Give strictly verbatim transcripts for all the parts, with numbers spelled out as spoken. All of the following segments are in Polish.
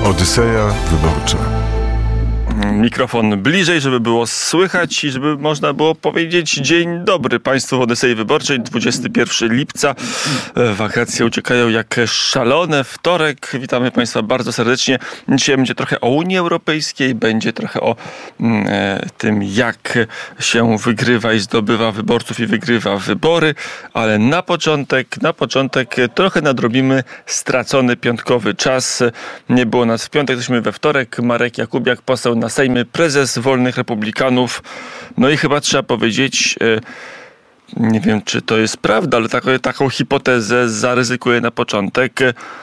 Odyseja wyborcza. Mikrofon bliżej, żeby było słychać i żeby można było powiedzieć dzień dobry Państwu w Odysei Wyborczej. dwudziestego pierwszego lipca. Wakacje uciekają jak szalone. Wtorek. Witamy Państwa bardzo serdecznie. Dzisiaj będzie trochę o Unii Europejskiej, będzie trochę o e, tym, jak się wygrywa i zdobywa wyborców i wygrywa wybory, ale na początek, na początek trochę nadrobimy stracony piątkowy czas. Nie było nas w piątek, jesteśmy we wtorek. Marek Jakubiak, poseł na Sejmie, prezes Wolnych Republikanów. No i chyba trzeba powiedzieć, nie wiem, czy to jest prawda, ale taką, taką hipotezę zaryzykuję na początek.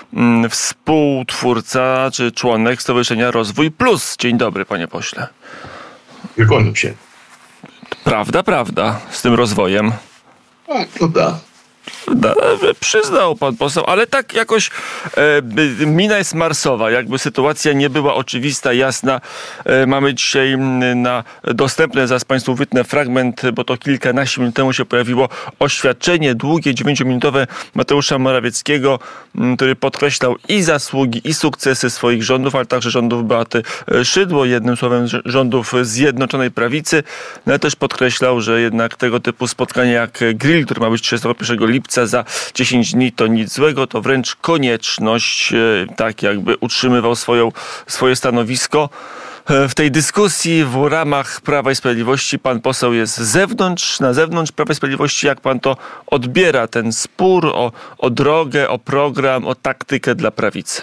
Współtwórca czy członek Stowarzyszenia Rozwój Plus. Dzień dobry, panie pośle. Wykłonił się. Prawda, prawda, z tym rozwojem. Tak, to da. Da, przyznał pan poseł, ale tak jakoś e, mina jest marsowa, jakby sytuacja nie była oczywista, jasna. E, mamy dzisiaj na dostępne, zaraz Państwu wytnę fragment, bo to kilkanaście minut temu się pojawiło oświadczenie długie, dziewięciominutowe Mateusza Morawieckiego, m, który podkreślał i zasługi, i sukcesy swoich rządów, ale także rządów Beaty Szydło, jednym słowem rządów Zjednoczonej Prawicy, no, ale też podkreślał, że jednak tego typu spotkania jak grill, który ma być trzydziestego pierwszego lipca za dziesięć dni, to nic złego, to wręcz konieczność, tak jakby utrzymywał swoją, swoje stanowisko. W tej dyskusji w ramach Prawa i Sprawiedliwości pan poseł jest z zewnątrz, na zewnątrz Prawa i Sprawiedliwości. Jak pan to odbiera, ten spór o, o drogę, o program, o taktykę dla prawicy?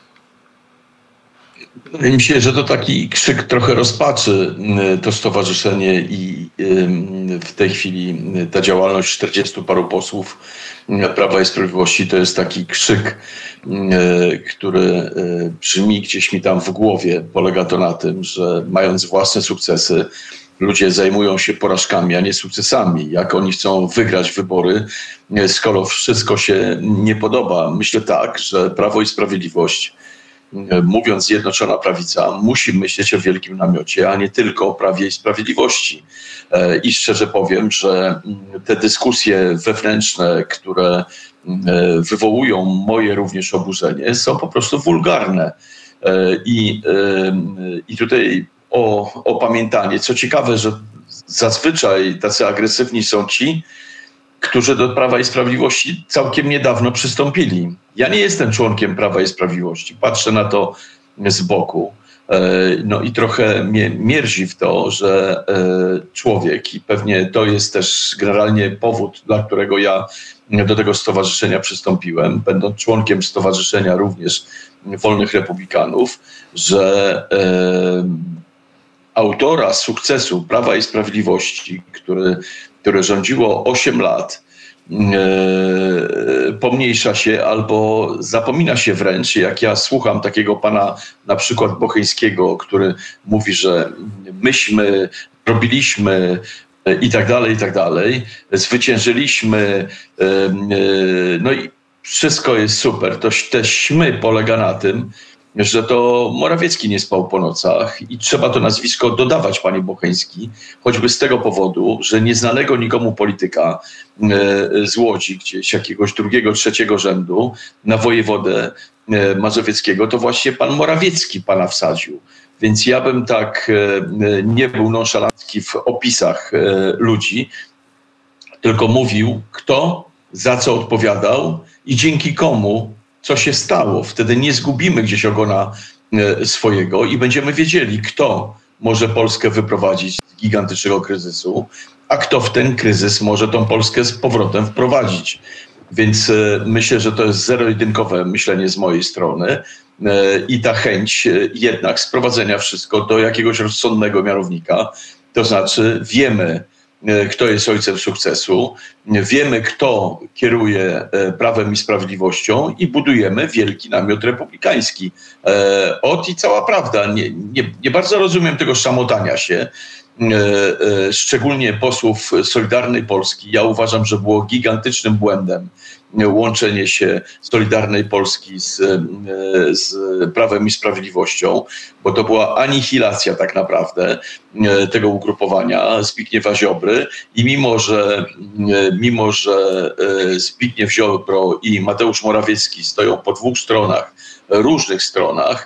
Wydaje mi się, że to taki krzyk trochę rozpaczy, to stowarzyszenie i w tej chwili ta działalność czterdziestu paru posłów Prawa i Sprawiedliwości to jest taki krzyk, który brzmi gdzieś mi tam w głowie. Polega to na tym, że mając własne sukcesy, ludzie zajmują się porażkami, a nie sukcesami. Jak oni chcą wygrać wybory, skoro wszystko się nie podoba. Myślę tak, że Prawo i Sprawiedliwość, mówiąc Zjednoczona Prawica, musi myśleć o wielkim namiocie, a nie tylko o Prawie i Sprawiedliwości. I szczerze powiem, że te dyskusje wewnętrzne, które wywołują moje również oburzenie, są po prostu wulgarne. I, i tutaj o opamiętanie. Co ciekawe, że zazwyczaj tacy agresywni są ci, którzy do Prawa i Sprawiedliwości całkiem niedawno przystąpili. Ja nie jestem członkiem Prawa i Sprawiedliwości. Patrzę na to z boku. No i trochę mnie mierzi w to, że człowiek, i pewnie to jest też generalnie powód, dla którego ja do tego stowarzyszenia przystąpiłem, będąc członkiem stowarzyszenia również Wolnych Republikanów, że autora sukcesu Prawa i Sprawiedliwości, który, które rządziło osiem lat, pomniejsza się albo zapomina się wręcz. Jak ja słucham takiego pana na przykład Bocheńskiego, który mówi, że myśmy robiliśmy i tak dalej, i tak dalej, zwyciężyliśmy, no i wszystko jest super. To też my polega na tym, że to Morawiecki nie spał po nocach i trzeba to nazwisko dodawać, panie Bocheński, choćby z tego powodu, że nieznanego nikomu polityka z Łodzi, gdzieś jakiegoś drugiego, trzeciego rzędu na wojewodę mazowieckiego, to właśnie pan Morawiecki pana wsadził. Więc ja bym tak nie był nonszalancki w opisach ludzi, tylko mówił, kto za co odpowiadał i dzięki komu co się stało. Wtedy nie zgubimy gdzieś ogona swojego i będziemy wiedzieli, kto może Polskę wyprowadzić z gigantycznego kryzysu, a kto w ten kryzys może tą Polskę z powrotem wprowadzić. Więc myślę, że to jest zero-jedynkowe myślenie z mojej strony i ta chęć jednak sprowadzenia wszystko do jakiegoś rozsądnego mianownika. To znaczy wiemy, kto jest ojcem sukcesu, wiemy, kto kieruje Prawem i Sprawiedliwością i budujemy wielki namiot republikański. Ot i cała prawda. Nie, nie, nie bardzo rozumiem tego szamotania się, szczególnie posłów Solidarnej Polski. Ja uważam, że było gigantycznym błędem łączenie się Solidarnej Polski z, z Prawem i Sprawiedliwością, bo to była anihilacja tak naprawdę tego ugrupowania Zbigniewa Ziobry i mimo, że, mimo, że Zbigniew Ziobro i Mateusz Morawiecki stoją po dwóch stronach, różnych stronach,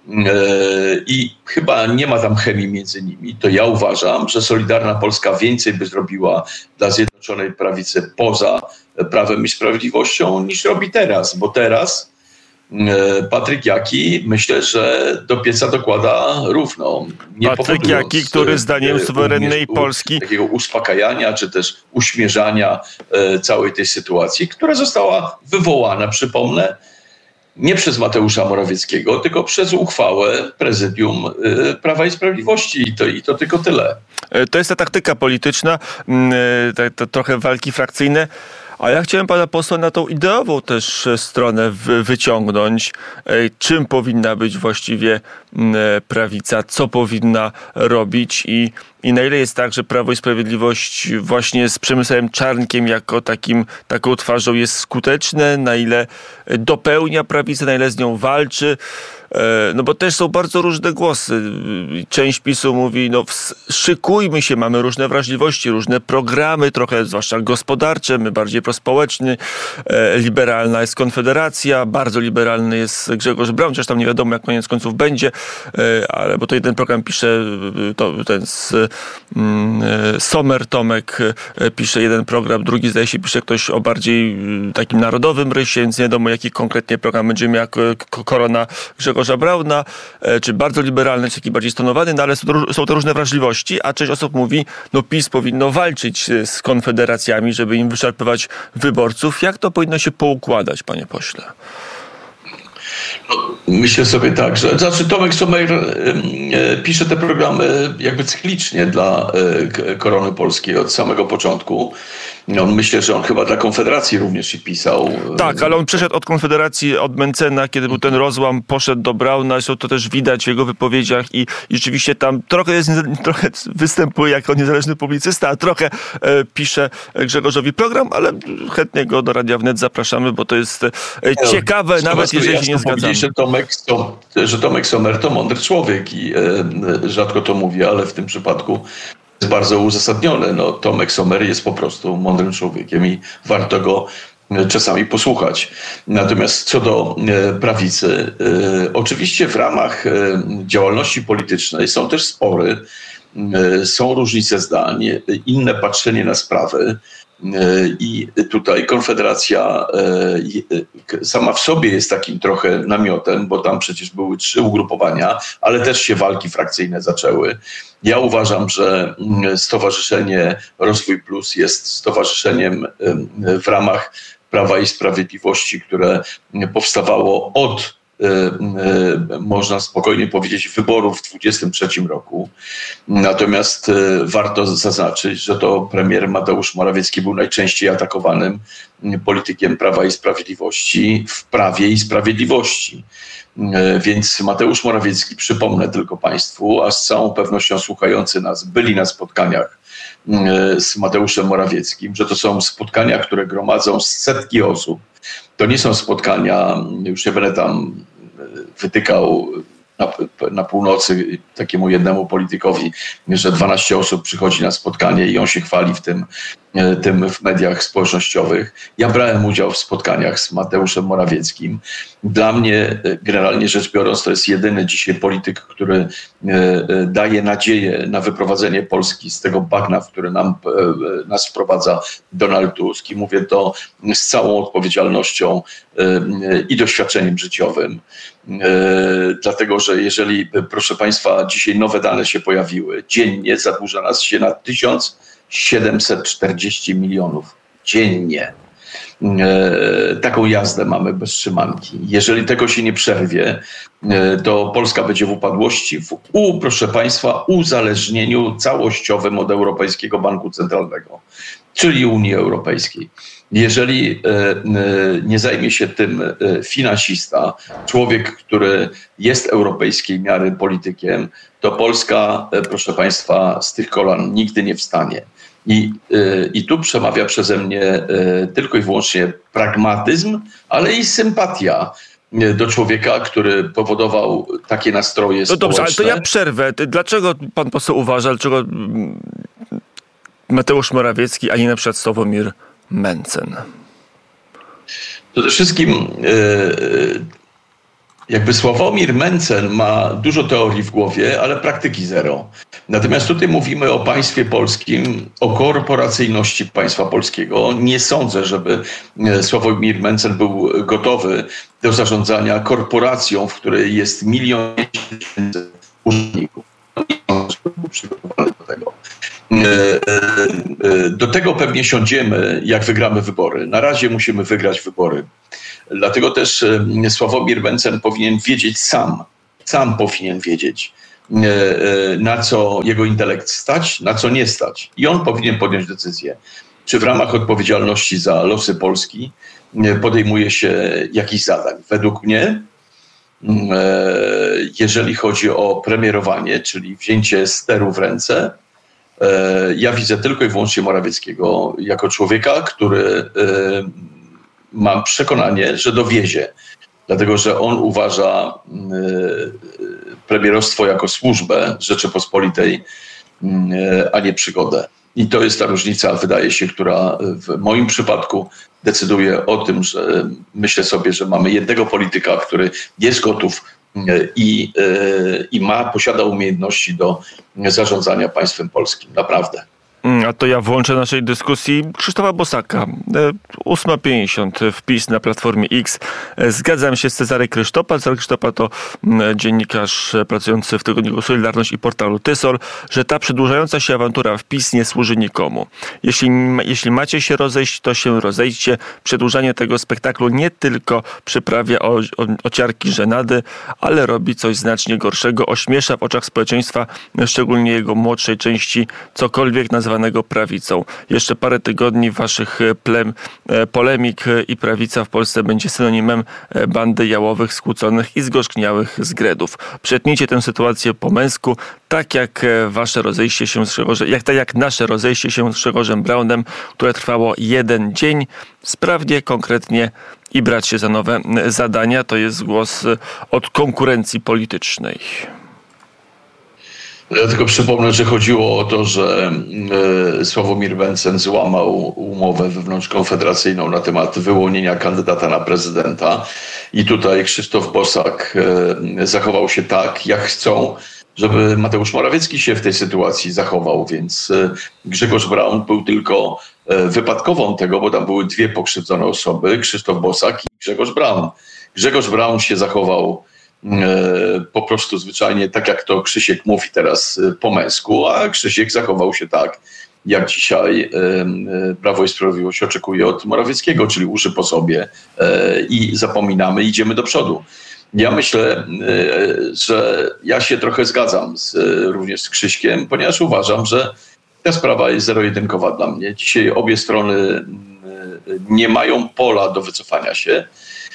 i chyba nie ma tam chemii między nimi, to ja uważam, że Solidarna Polska więcej by zrobiła dla Zjednoczonej Prawicy poza Prawem i Sprawiedliwością niż robi teraz, bo teraz Patryk Jaki, myślę, że do pieca dokłada równo. Nie Patryk Jaki, który zdaniem suwerennej Polski takiego uspokajania, czy też uśmierzania całej tej sytuacji, która została wywołana, przypomnę, nie przez Mateusza Morawieckiego, tylko przez uchwałę Prezydium Prawa i Sprawiedliwości. I to, i to tylko tyle. To jest ta taktyka polityczna, to, to trochę walki frakcyjne. A ja chciałem pana posła na tą ideową też stronę wyciągnąć. Czym powinna być właściwie prawica, co powinna robić i, i na ile jest tak, że Prawo i Sprawiedliwość właśnie z Przemysławem Czarnkiem jako takim, taką twarzą jest skuteczne, na ile dopełnia prawicę, na ile z nią walczy. No bo też są bardzo różne głosy. Część PiSu mówi, no szykujmy się, mamy różne wrażliwości, różne programy, trochę zwłaszcza gospodarcze, my bardziej prospołeczny, liberalna jest Konfederacja, bardzo liberalny jest Grzegorz Braun, chociaż tam nie wiadomo jak koniec końców będzie, ale bo to jeden program pisze, to ten z Sommer Tomek pisze jeden program, drugi zdaje się pisze ktoś o bardziej takim narodowym rysie, więc nie wiadomo jaki konkretnie program będzie miał Korona Grzegorza Brauna, czy bardzo liberalny, czy taki bardziej stonowany, no ale są to, są to różne wrażliwości, a część osób mówi, no PiS powinno walczyć z konfederacjami, żeby im wyszarpywać wyborców. Jak to powinno się poukładać, panie pośle? No, myślę sobie tak, że znaczy Tomek Sommer e, pisze te programy jakby cyklicznie dla e, Korony Polskiej od samego początku. No, myślę, że on chyba dla Konfederacji również i pisał. Tak, ale on przeszedł od Konfederacji, od Mencena, kiedy był ten rozłam, poszedł do Brauna, to też widać w jego wypowiedziach i, i rzeczywiście tam trochę, jest, trochę występuje jako niezależny publicysta, a trochę e, pisze Grzegorzowi program, ale chętnie go do Radia Wnet zapraszamy, bo to jest e, ciekawe, no, nawet jeżeli się nie zgadzamy. Że Tomek, że Tomek Sommer to mądry człowiek i e, rzadko to mówię, ale w tym przypadku jest bardzo uzasadnione. No, Tomek Sommer jest po prostu mądrym człowiekiem i warto go czasami posłuchać. Natomiast co do prawicy, oczywiście w ramach działalności politycznej są też spory, są różnice zdań, inne patrzenie na sprawy. I tutaj Konfederacja sama w sobie jest takim trochę namiotem, bo tam przecież były trzy ugrupowania, ale też się walki frakcyjne zaczęły. Ja uważam, że Stowarzyszenie Rozwój Plus jest stowarzyszeniem w ramach Prawa i Sprawiedliwości, które powstawało od, można spokojnie powiedzieć, wyborów w dwudziestym trzecim roku. Natomiast warto zaznaczyć, że to premier Mateusz Morawiecki był najczęściej atakowanym politykiem Prawa i Sprawiedliwości w Prawie i Sprawiedliwości. Więc Mateusz Morawiecki, przypomnę tylko państwu, a z całą pewnością słuchający nas byli na spotkaniach z Mateuszem Morawieckim, że to są spotkania, które gromadzą setki osób. To nie są spotkania, już nie będę tam wytykał na, na północy takiemu jednemu politykowi, że dwanaście osób przychodzi na spotkanie i on się chwali w tym, tym w mediach społecznościowych. Ja brałem udział w spotkaniach z Mateuszem Morawieckim. Dla mnie, generalnie rzecz biorąc, to jest jedyny dzisiaj polityk, który daje nadzieję na wyprowadzenie Polski z tego bagna, w który nam, nas wprowadza Donald Tusk. I mówię to z całą odpowiedzialnością i doświadczeniem życiowym. Dlatego, że jeżeli, proszę państwa, dzisiaj nowe dane się pojawiły, dziennie zadłuża nas się na tysiąc siedemset czterdzieści milionów dziennie. E, taką jazdę mamy bez trzymanki. Jeżeli tego się nie przerwie, e, to Polska będzie w upadłości, w, u, proszę państwa, uzależnieniu całościowym od Europejskiego Banku Centralnego, czyli Unii Europejskiej. Jeżeli e, e, nie zajmie się tym e, finansista, człowiek, który jest europejskiej miary politykiem, to Polska, e, proszę państwa, z tych kolan nigdy nie wstanie. I, I tu przemawia przeze mnie tylko i wyłącznie pragmatyzm, ale i sympatia do człowieka, który powodował takie nastroje społeczne. No dobrze, ale to ja przerwę. Dlaczego pan poseł uważa, dlaczego Mateusz Morawiecki, a nie na przykład Sławomir Mencen? Przede wszystkim jakby Sławomir Mencen ma dużo teorii w głowie, ale praktyki zero. Natomiast tutaj mówimy o państwie polskim, o korporacyjności państwa polskiego. Nie sądzę, żeby Sławomir Mencen był gotowy do zarządzania korporacją, w której jest milion tysięcy urzędników. Przygotowany do tego. Do tego pewnie siądziemy, jak wygramy wybory. Na razie musimy wygrać wybory. Dlatego też Sławomir Mencen powinien wiedzieć sam, sam powinien wiedzieć, na co jego intelekt stać, na co nie stać. I on powinien podjąć decyzję, czy w ramach odpowiedzialności za losy Polski podejmuje się jakichś zadań. Według mnie, jeżeli chodzi o premierowanie, czyli wzięcie steru w ręce, ja widzę tylko i wyłącznie Morawieckiego jako człowieka, który mam przekonanie, że dowiezie. Dlatego, że on uważa premierostwo jako służbę Rzeczypospolitej, a nie przygodę. I to jest ta różnica, wydaje się, która w moim przypadku decyduje o tym, że myślę sobie, że mamy jednego polityka, który jest gotów i, i ma, posiada umiejętności do zarządzania państwem polskim. Naprawdę. A to ja włączę naszej dyskusji Krzysztofa Bosaka. ósma pięćdziesiąt, wpis na Platformie X. Zgadzam się z Cezarem Krysztopa. Cezary Krysztopa to dziennikarz pracujący w tygodniku Solidarność i portalu Tysol, że ta przedłużająca się awantura w PiS nie służy nikomu. Jeśli, jeśli macie się rozejść, to się rozejdźcie. Przedłużanie tego spektaklu nie tylko przyprawia o, o, ociarki żenady, ale robi coś znacznie gorszego. Ośmiesza w oczach społeczeństwa, szczególnie jego młodszej części, cokolwiek nazywanego prawicą. Jeszcze parę tygodni waszych plem, polemik i prawica w Polsce będzie synonimem bandy jałowych, skłóconych i zgorzkniałych zgredów. Przetnijcie tę sytuację po męsku, tak jak wasze rozejście się z Grzegorzem, jak, tak jak nasze rozejście się z Grzegorzem Braunem, które trwało jeden dzień. Sprawnie, konkretnie i brać się za nowe zadania. To jest głos od konkurencji politycznej. Ja tylko przypomnę, że chodziło o to, że Sławomir Mencen złamał umowę wewnątrzkonfederacyjną na temat wyłonienia kandydata na prezydenta i tutaj Krzysztof Bosak zachował się tak, jak chcą, żeby Mateusz Morawiecki się w tej sytuacji zachował, więc Grzegorz Braun był tylko wypadkową tego, bo tam były dwie pokrzywdzone osoby, Krzysztof Bosak i Grzegorz Braun. Grzegorz Braun się zachował po prostu zwyczajnie tak, jak to Krzysiek mówi teraz po męsku, a Krzysiek zachował się tak, jak dzisiaj Prawo i Sprawiedliwość oczekuje od Morawieckiego, czyli uszy po sobie i zapominamy, idziemy do przodu. Ja myślę, że ja się trochę zgadzam z, również z Krzyśkiem, ponieważ uważam, że ta sprawa jest zero-jedynkowa dla mnie. Dzisiaj obie strony nie mają pola do wycofania się.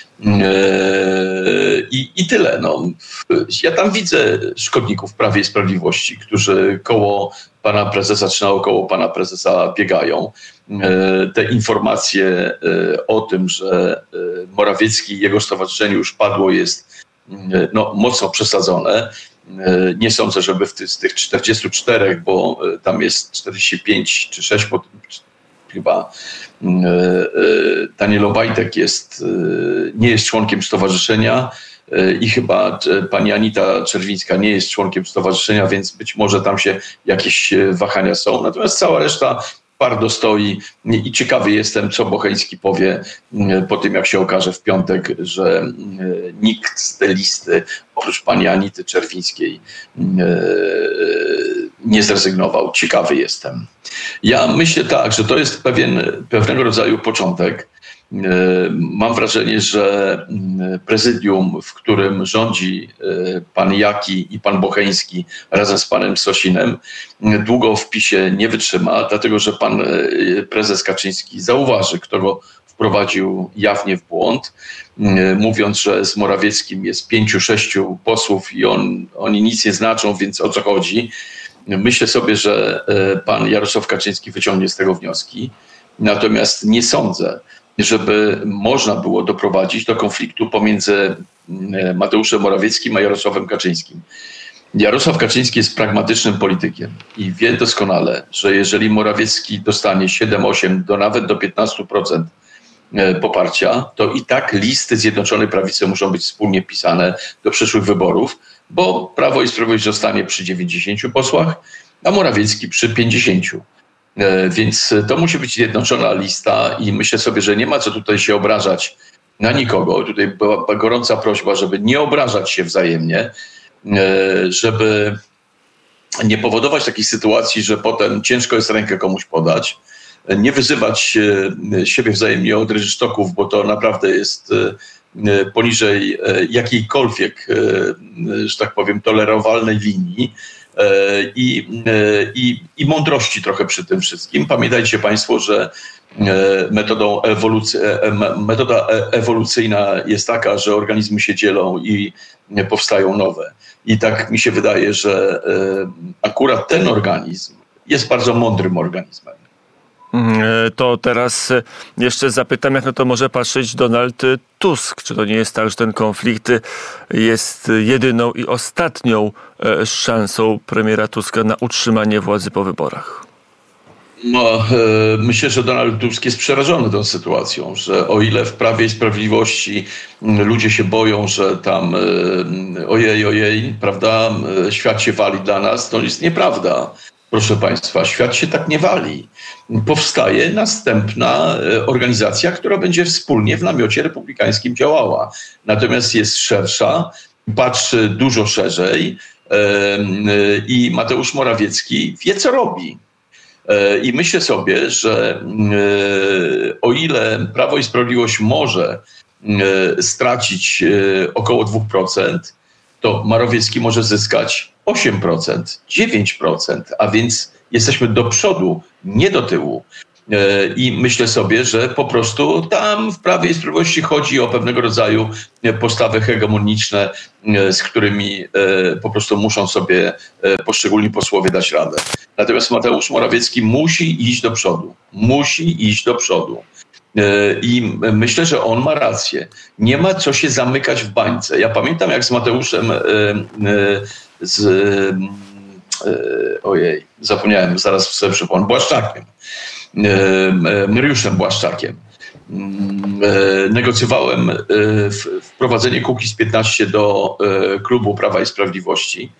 I, I tyle. No. Ja tam widzę szkodników w Prawie i Sprawiedliwości, którzy koło pana prezesa czy naokoło pana prezesa biegają. Te informacje o tym, że Morawiecki i jego stowarzyszenie już padło, jest no, mocno przesadzone. Nie sądzę, żeby w ty, z tych czterdziestu czterech, bo tam jest czterdzieści pięć czy sześć chyba Daniel Obajtek jest, nie jest członkiem stowarzyszenia i chyba pani Anita Czerwińska nie jest członkiem stowarzyszenia, więc być może tam się jakieś wahania są. Natomiast cała reszta twardo stoi i ciekawy jestem, co Bocheński powie po tym, jak się okaże w piątek, że nikt z tej listy, oprócz pani Anity Czerwińskiej, nie zrezygnował. Ciekawy jestem. Ja myślę tak, że to jest pewien, pewnego rodzaju początek. Mam wrażenie, że prezydium, w którym rządzi pan Jaki i pan Bocheński razem z panem Sosinem, długo w PiSie nie wytrzyma, dlatego że pan prezes Kaczyński zauważy, kto go wprowadził jawnie w błąd, mówiąc, że z Morawieckim jest pięciu, sześciu posłów i on, oni nic nie znaczą, więc o co chodzi. Myślę sobie, że pan Jarosław Kaczyński wyciągnie z tego wnioski, natomiast nie sądzę, żeby można było doprowadzić do konfliktu pomiędzy Mateuszem Morawieckim a Jarosławem Kaczyńskim. Jarosław Kaczyński jest pragmatycznym politykiem i wie doskonale, że jeżeli Morawiecki dostanie siedem, osiem do nawet do piętnastu procent poparcia, to i tak listy Zjednoczonej Prawicy muszą być wspólnie pisane do przyszłych wyborów, bo Prawo i Sprawiedliwość zostanie przy dziewięćdziesięciu posłach, a Morawiecki przy pięćdziesięciu. Więc to musi być zjednoczona lista i myślę sobie, że nie ma co tutaj się obrażać na nikogo. Tutaj była gorąca prośba, żeby nie obrażać się wzajemnie, żeby nie powodować takiej sytuacji, że potem ciężko jest rękę komuś podać, nie wyzywać siebie wzajemnie od rynsztoków, bo to naprawdę jest poniżej jakiejkolwiek, że tak powiem, tolerowalnej linii. I, i, i mądrości trochę przy tym wszystkim. Pamiętajcie Państwo, że metodą ewolucji, metoda ewolucyjna jest taka, że organizmy się dzielą i powstają nowe. I tak mi się wydaje, że akurat ten organizm jest bardzo mądrym organizmem. To teraz jeszcze zapytam, jak na to może patrzeć Donald Tusk. Czy to nie jest tak, że ten konflikt jest jedyną i ostatnią szansą premiera Tuska na utrzymanie władzy po wyborach? No, myślę, że Donald Tusk jest przerażony tą sytuacją, że o ile w Prawie i Sprawiedliwości ludzie się boją, że tam ojej, ojej, prawda, świat się wali dla nas, to jest nieprawda. Proszę Państwa, świat się tak nie wali. Powstaje następna organizacja, która będzie wspólnie w namiocie republikańskim działała. Natomiast jest szersza, patrzy dużo szerzej i Mateusz Morawiecki wie, co robi. I myślę sobie, że o ile Prawo i Sprawiedliwość może stracić około dwa procent, to Morawiecki może zyskać osiem procent, dziewięć procent, a więc jesteśmy do przodu, nie do tyłu. I myślę sobie, że po prostu tam w Prawie i Sprawiedliwości chodzi o pewnego rodzaju postawy hegemoniczne, z którymi po prostu muszą sobie poszczególni posłowie dać radę. Natomiast Mateusz Morawiecki musi iść do przodu. Musi iść do przodu. I myślę, że on ma rację. Nie ma co się zamykać w bańce. Ja pamiętam, jak z Mateuszem z ojej, zapomniałem, zaraz sobie przypomnę, Błaszczakiem, Mariuszem Błaszczakiem. Negocjowałem wprowadzenie Kukiz piętnaście do klubu Prawa i Sprawiedliwości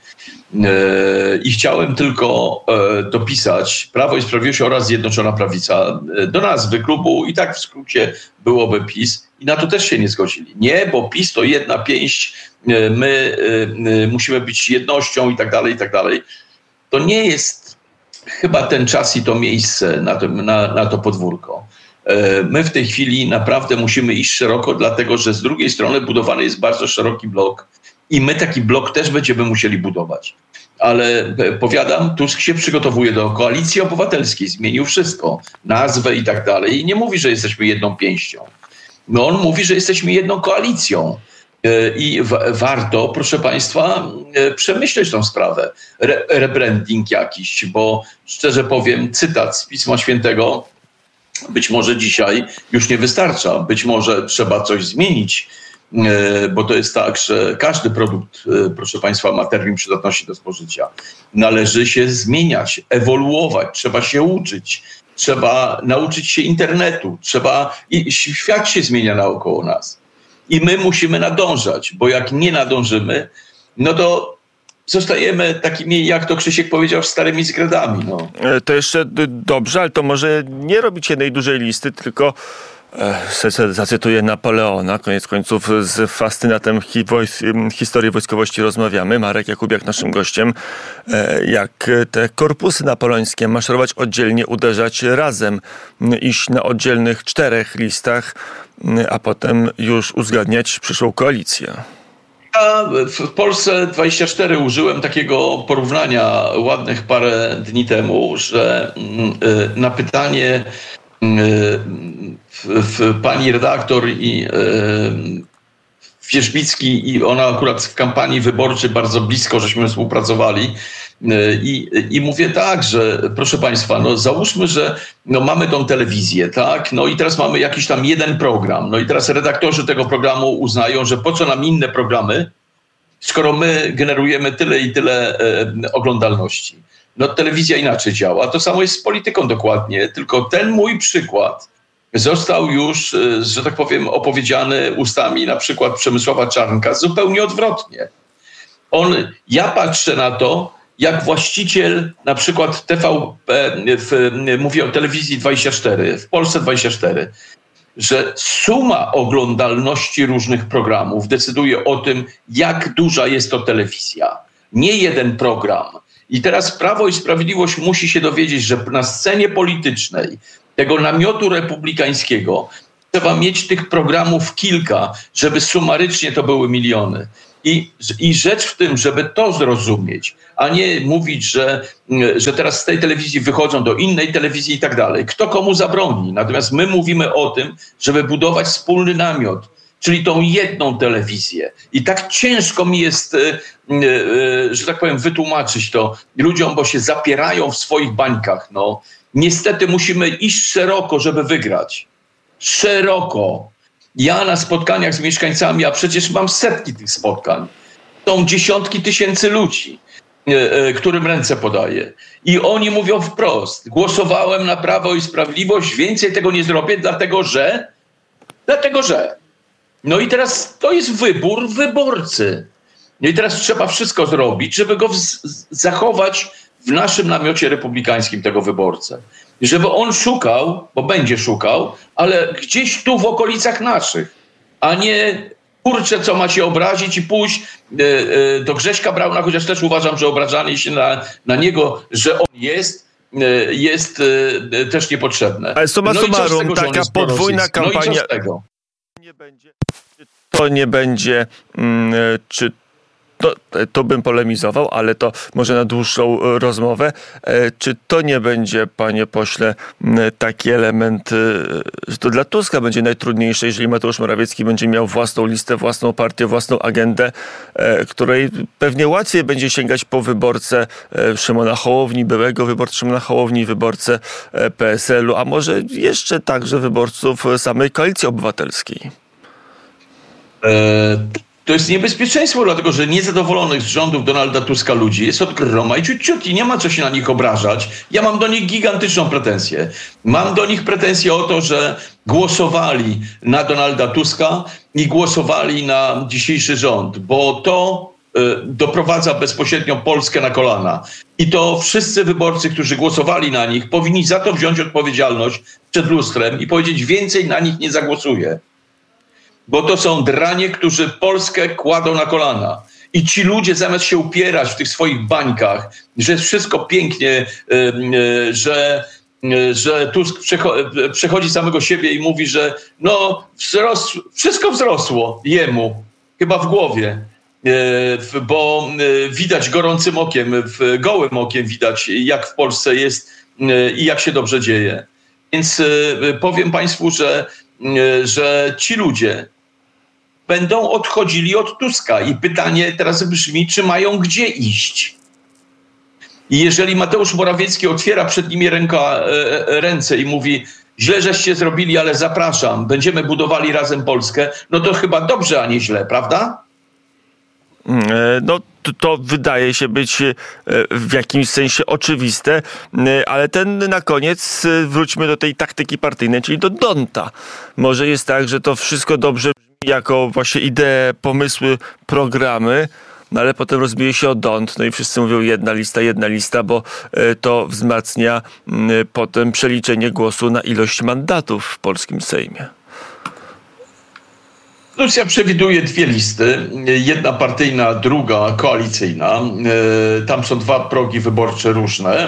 i chciałem tylko dopisać Prawo i Sprawiedliwość oraz Zjednoczona Prawica do nazwy klubu i tak w skrócie byłoby PiS i na to też się nie zgodzili. Nie, bo PiS to jedna pięść, my musimy być jednością i tak dalej, i tak dalej. To nie jest chyba ten czas i to miejsce na to, na, na to podwórko. My w tej chwili naprawdę musimy iść szeroko, dlatego że z drugiej strony budowany jest bardzo szeroki blok i my taki blok też będziemy musieli budować. Ale powiadam, Tusk się przygotowuje do koalicji obywatelskiej, zmienił wszystko, nazwę i tak dalej i nie mówi, że jesteśmy jedną pięścią. No on mówi, że jesteśmy jedną koalicją. I w, warto, proszę Państwa, przemyśleć tą sprawę. Re, rebranding jakiś, bo szczerze powiem, cytat z Pisma Świętego być może dzisiaj już nie wystarcza. Być może trzeba coś zmienić, bo to jest tak, że każdy produkt, proszę Państwa, ma termin przydatności do spożycia. Należy się zmieniać, ewoluować, trzeba się uczyć, trzeba nauczyć się internetu, trzeba, i świat się zmienia naokoło nas. I my musimy nadążać, bo jak nie nadążymy, no to zostajemy takimi, jak to Krzysiek powiedział, starymi zgradami. No. To jeszcze dobrze, ale to może nie robić jednej dużej listy, tylko e, zacytuję Napoleona. Koniec końców z fascynatem hi, wojs, historii wojskowości rozmawiamy. Marek Jakubiak naszym gościem. E, jak te korpusy napoleońskie maszerować oddzielnie, uderzać razem, iść na oddzielnych czterech listach, a potem już uzgadniać przyszłą koalicję. Ja w Polsce dwadzieścia cztery użyłem takiego porównania ładnych parę dni temu, że na pytanie w, w pani redaktor i Wierzbicki i ona akurat w kampanii wyborczej bardzo blisko żeśmy współpracowali i, i mówię tak, że proszę Państwa, no załóżmy, że no mamy tą telewizję, tak, no i teraz mamy jakiś tam jeden program, no i teraz redaktorzy tego programu uznają, że po co nam inne programy, skoro my generujemy tyle i tyle e, oglądalności. No telewizja inaczej działa, to samo jest z polityką dokładnie, tylko ten mój przykład został już, że tak powiem, opowiedziany ustami na przykład Przemysława Czarnka zupełnie odwrotnie. On, ja patrzę na to, jak właściciel na przykład T V P, w, mówię o telewizji dwadzieścia cztery, w Polsce dwadzieścia cztery, że suma oglądalności różnych programów decyduje o tym, jak duża jest to telewizja. Nie jeden program. I teraz Prawo i Sprawiedliwość musi się dowiedzieć, że na scenie politycznej tego namiotu republikańskiego trzeba mieć tych programów kilka, żeby sumarycznie to były miliony. I, I rzecz w tym, żeby to zrozumieć, a nie mówić, że, że teraz z tej telewizji wychodzą do innej telewizji i tak dalej. Kto komu zabroni? Natomiast my mówimy o tym, żeby budować wspólny namiot, czyli tą jedną telewizję. I tak ciężko mi jest, że tak powiem, wytłumaczyć to ludziom, bo się zapierają w swoich bańkach. No, niestety musimy iść szeroko, żeby wygrać. Szeroko. Ja na spotkaniach z mieszkańcami, a przecież mam setki tych spotkań, są dziesiątki tysięcy ludzi, którym ręce podaję. I oni mówią wprost, głosowałem na Prawo i Sprawiedliwość, więcej tego nie zrobię, dlatego że, dlatego że. No i teraz to jest wybór wyborcy. No i teraz trzeba wszystko zrobić, żeby go w- zachować w naszym namiocie republikańskim, tego wyborcę. Żeby on szukał, bo będzie szukał, ale gdzieś tu w okolicach naszych, a nie kurczę, co ma się obrazić i pójść e, e, do Grześka Brauna, chociaż też uważam, że obrażanie się na, na niego, że on jest, e, jest e, też niepotrzebne. Ale summa No i co z summarum, tego, że on taka jest podwójna prorosyjski? No i co kampania z tego? nie będzie, czy to nie będzie, mm, czy to, to bym polemizował, ale to może na dłuższą e, rozmowę. E, Czy to nie będzie, panie pośle, m, taki element, e, że to dla Tuska będzie najtrudniejsze, jeżeli Mateusz Morawiecki będzie miał własną listę, własną partię, własną agendę, e, której pewnie łatwiej będzie sięgać po wyborcę e, Szymona Hołowni, byłego wyborcę Szymona Hołowni, wyborcę e, P S L u, a może jeszcze także wyborców samej Koalicji Obywatelskiej. E, To jest niebezpieczeństwo, dlatego że niezadowolonych z rządów Donalda Tuska ludzi jest od groma i ciut, ciut i nie ma co się na nich obrażać. Ja mam do nich gigantyczną pretensję. Mam do nich pretensję o to, że głosowali na Donalda Tuska i głosowali na dzisiejszy rząd, bo to y, doprowadza bezpośrednio Polskę na kolana. I to wszyscy wyborcy, którzy głosowali na nich, powinni za to wziąć odpowiedzialność przed lustrem i powiedzieć, więcej na nich nie zagłosuję. Bo to są dranie, którzy Polskę kładą na kolana. I ci ludzie zamiast się upierać w tych swoich bańkach, że jest wszystko pięknie, że, że Tusk przechodzi samego siebie i mówi, że no wzros, wszystko wzrosło jemu, chyba w głowie, bo widać gorącym okiem, gołym okiem widać, jak w Polsce jest i jak się dobrze dzieje. Więc powiem państwu, że, że ci ludzie będą odchodzili od Tuska. I pytanie teraz brzmi, czy mają gdzie iść? I jeżeli Mateusz Morawiecki otwiera przed nimi ręka, e, ręce i mówi, źle żeście zrobili, ale zapraszam, będziemy budowali razem Polskę, no to chyba dobrze, a nie źle, prawda? No to, to wydaje się być w jakimś sensie oczywiste, ale ten na koniec wróćmy do tej taktyki partyjnej, czyli do Donta. Może jest tak, że to wszystko dobrze brzmi jako właśnie idee, pomysły, programy, no ale potem rozbije się o Dont, no i wszyscy mówią jedna lista, jedna lista, bo to wzmacnia potem przeliczenie głosu na ilość mandatów w polskim Sejmie. Konstytucja przewiduje dwie listy, jedna partyjna, druga koalicyjna. Tam są dwa progi wyborcze różne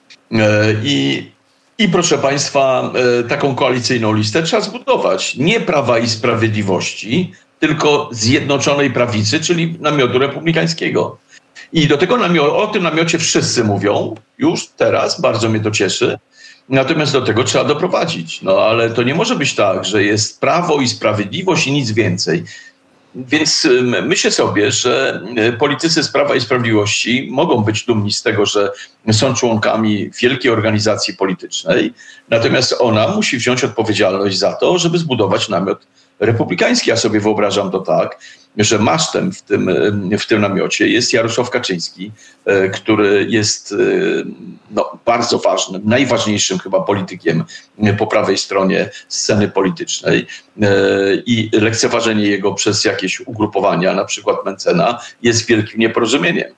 i, i proszę państwa, taką koalicyjną listę trzeba zbudować. Nie Prawa i Sprawiedliwości, tylko Zjednoczonej Prawicy, czyli namiotu republikańskiego. I do tego namiotu, o tym namiocie wszyscy mówią już teraz, bardzo mnie to cieszy. Natomiast do tego trzeba doprowadzić. No ale to nie może być tak, że jest Prawo i Sprawiedliwość i nic więcej. Więc myślę sobie, że politycy z Prawa i Sprawiedliwości mogą być dumni z tego, że są członkami wielkiej organizacji politycznej. Natomiast ona musi wziąć odpowiedzialność za to, żeby zbudować namiot republikański. Ja sobie wyobrażam to tak, że masztem w tym, w tym namiocie jest Jarosław Kaczyński, który jest no, bardzo ważnym, najważniejszym chyba politykiem po prawej stronie sceny politycznej i lekceważenie jego przez jakieś ugrupowania, na przykład Mentzena, jest wielkim nieporozumieniem.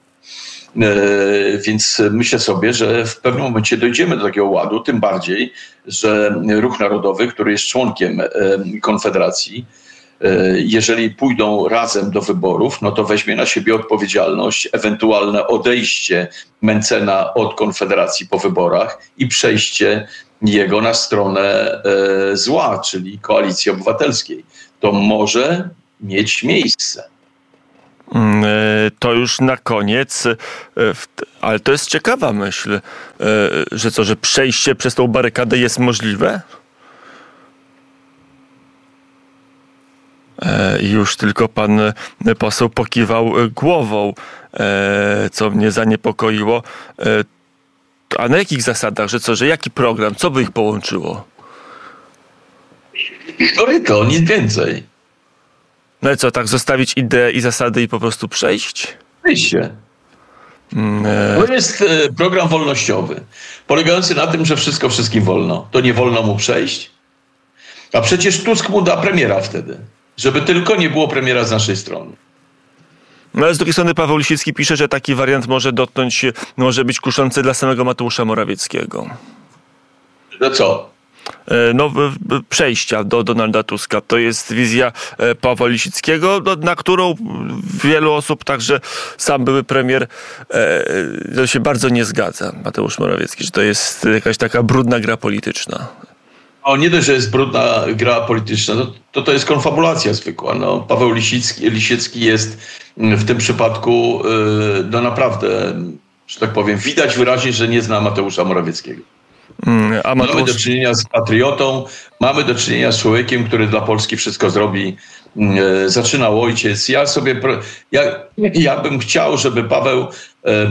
Więc myślę sobie, że w pewnym momencie dojdziemy do takiego ładu, tym bardziej, że Ruch Narodowy, który jest członkiem Konfederacji, jeżeli pójdą razem do wyborów, no to weźmie na siebie odpowiedzialność, ewentualne odejście Mentzena od Konfederacji po wyborach i przejście jego na stronę zła, czyli Koalicji Obywatelskiej. To może mieć miejsce. To już na koniec, ale to jest ciekawa myśl, że co, że przejście przez tą barykadę jest możliwe? Już tylko pan poseł pokiwał głową, co mnie zaniepokoiło. A na jakich zasadach, że co, że jaki program, co by ich połączyło? Historyko, nic więcej. No i co, tak zostawić ideę i zasady i po prostu przejść? Wyjście. To jest program wolnościowy, polegający na tym, że wszystko wszystkim wolno. To nie wolno mu przejść. A przecież Tusk mu da premiera wtedy, żeby tylko nie było premiera z naszej strony. No ale z drugiej strony Paweł Lisiecki pisze, że taki wariant może dotknąć, może być kuszący dla samego Mateusza Morawieckiego. No co? No, przejścia do Donalda Tuska. To jest wizja Pawła Lisieckiego, na którą wielu osób, także sam były premier, to się bardzo nie zgadza, Mateusz Morawiecki, że to jest jakaś taka brudna gra polityczna. O, nie dość, że jest brudna gra polityczna, to to, to jest konfabulacja zwykła. No, Paweł Lisiecki, Lisiecki jest w tym przypadku no naprawdę, że tak powiem, widać wyraźnie, że nie zna Mateusza Morawieckiego. Hmm, a Mateusz... Mamy do czynienia z patriotą, mamy do czynienia z człowiekiem, który dla Polski wszystko zrobi. E, zaczynał ojciec. Ja sobie, ja, ja bym chciał, żeby Paweł e, e,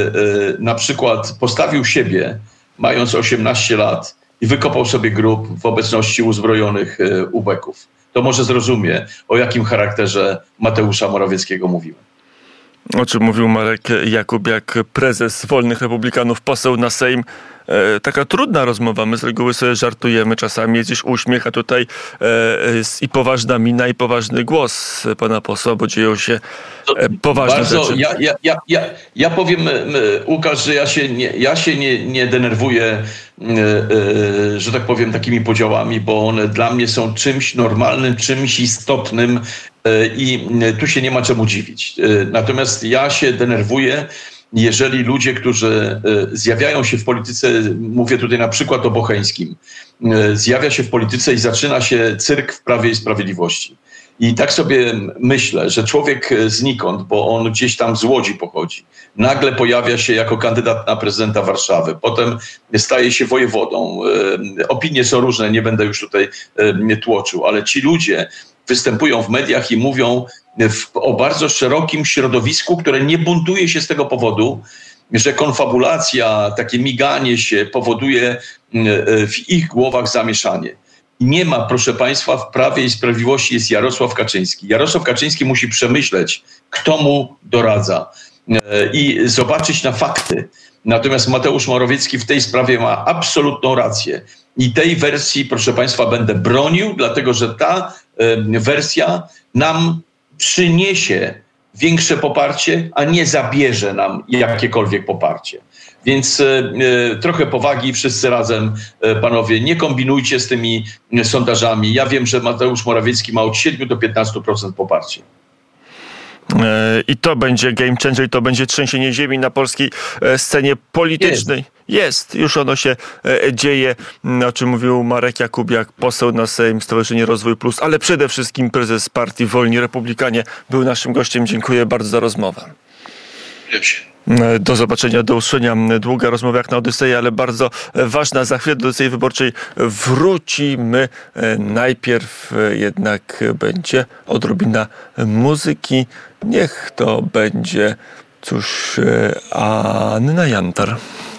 na przykład postawił siebie, mając osiemnaście lat i wykopał sobie grób w obecności uzbrojonych e, ubeków. To może zrozumie, o jakim charakterze Mateusza Morawieckiego mówimy. O czym mówił Marek Jakubiak, prezes Wolnych Republikanów, poseł na Sejm. E, taka trudna rozmowa. My z reguły sobie żartujemy, czasami jest gdzieś uśmiech, a tutaj e, jest i poważna mina, i poważny głos pana posła, bo dzieją się e, poważne Bardzo, rzeczy. Ja, ja, ja, ja, ja powiem, Łukasz, że ja się nie, ja się nie, nie denerwuję, e, e, że tak powiem, takimi podziałami, bo one dla mnie są czymś normalnym, czymś istotnym e, i tu się nie ma czemu dziwić. E, natomiast ja się denerwuję, jeżeli ludzie, którzy zjawiają się w polityce, mówię tutaj na przykład o Bocheńskim, zjawia się w polityce i zaczyna się cyrk w Prawie i Sprawiedliwości. I tak sobie myślę, że człowiek znikąd, bo on gdzieś tam z Łodzi pochodzi, nagle pojawia się jako kandydat na prezydenta Warszawy, potem staje się wojewodą. Opinie są różne, nie będę już tutaj tłoczył, ale ci ludzie występują w mediach i mówią w, o bardzo szerokim środowisku, które nie buntuje się z tego powodu, że konfabulacja, takie miganie się powoduje w ich głowach zamieszanie. Nie ma, proszę państwa, w Prawie i Sprawiedliwości jest Jarosław Kaczyński. Jarosław Kaczyński musi przemyśleć, kto mu doradza i zobaczyć na fakty. Natomiast Mateusz Morawiecki w tej sprawie ma absolutną rację. I tej wersji, proszę państwa, będę bronił, dlatego że ta y, wersja nam przyniesie większe poparcie, a nie zabierze nam jakiekolwiek poparcie. Więc y, y, trochę powagi, wszyscy razem, y, panowie, nie kombinujcie z tymi y, sondażami. Ja wiem, że Mateusz Morawiecki ma od siedmiu do piętnastu procent poparcie. I to będzie game changer, i to będzie trzęsienie ziemi na polskiej scenie politycznej. Jest, Jest. już ono się dzieje, o czym mówił Marek Jakubiak, poseł na Sejm, Stowarzyszenie Rozwój Plus, ale przede wszystkim prezes partii Wolni Republikanie był naszym gościem. Dziękuję bardzo za rozmowę. Do zobaczenia, do usłyszenia. Długa rozmowa jak na Odysei, ale bardzo ważna. Za chwilę do Odysei Wyborczej wrócimy. Najpierw jednak będzie odrobina muzyki. Niech to będzie, cóż, Anna Jantar.